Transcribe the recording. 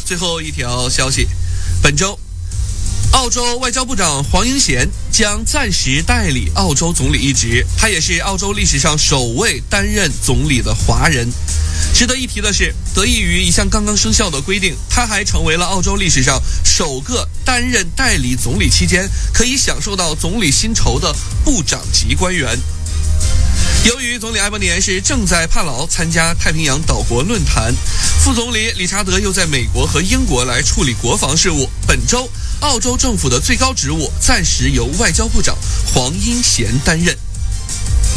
最后一条消息，本周澳洲外交部长黄英贤将暂时代理澳洲总理一职，他也是澳洲历史上首位担任总理的华人。值得一提的是，得益于一项刚刚生效的规定，他还成为了澳洲历史上首个担任代理总理期间可以享受到总理薪酬的部长级官员。由于总理埃伯尼安士正在帕劳参加太平洋岛国论坛，副总理理查德又在美国和英国来处理国防事务，本周澳洲政府的最高职务暂时由外交部长黄英贤担任。